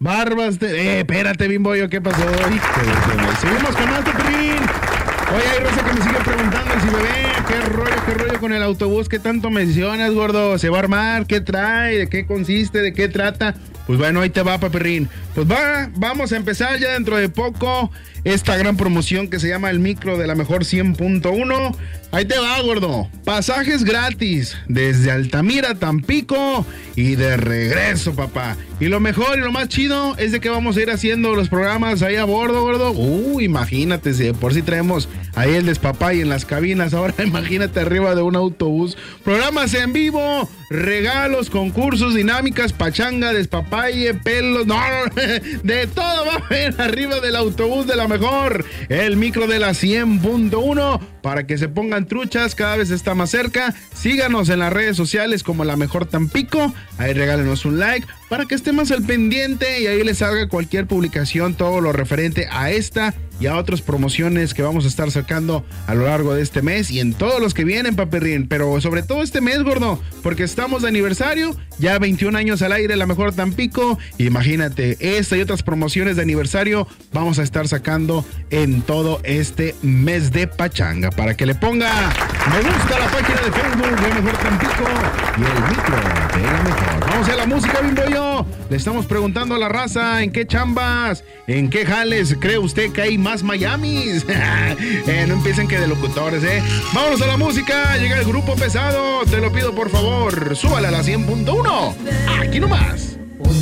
Barbas espérate, Bimbollo, ¿qué pasó? Seguimos con más, Perrín. Oye, hay raza que me sigue preguntando si bebé, qué rollo con el autobús que tanto mencionas, gordo. ¿Se va a armar? ¿Qué trae? ¿De qué consiste? ¿De qué trata? Pues bueno, ahí te va, Paperrín. Pues vamos a empezar ya dentro de poco esta gran promoción que se llama el micro de la mejor 100.1. Ahí te va, gordo. Pasajes gratis desde Altamira, Tampico y de regreso, papá. Y lo mejor y lo más chido es de que vamos a ir haciendo los programas ahí a bordo, gordo. Imagínate, si de por si traemos ahí el despapay en las cabinas. Ahora imagínate arriba de un autobús. Programas en vivo, regalos, concursos, dinámicas, pachanga, despapalle, pelos, no, de todo va a haber arriba del autobús de la mejor. El micro de la 100.1 para que se pongan truchas, cada vez está más cerca. Síganos en las redes sociales como La Mejor Tampico. Ahí regálenos un like para que esté más al pendiente y ahí les salga cualquier publicación, todo lo referente a esta y a otras promociones que vamos a estar sacando a lo largo de este mes y en todos los que vienen, Paperrín, pero sobre todo este mes, gordo, porque estamos de aniversario, ya 21 años al aire, La Mejor Tampico. Imagínate, esta y otras promociones de aniversario vamos a estar sacando en todo este mes de pachanga, para que le ponga me gusta a la página de Facebook de La Mejor Tampico y el micro de La Mejor. Vamos a la música, Bimbollo. Le estamos preguntando a la raza, ¿en qué chambas, en qué jales cree usted que hay más Miamis? No empiecen que de locutores, Vámonos a la música, llega el grupo pesado, te lo pido por favor, súbala a la 100.1, aquí nomás.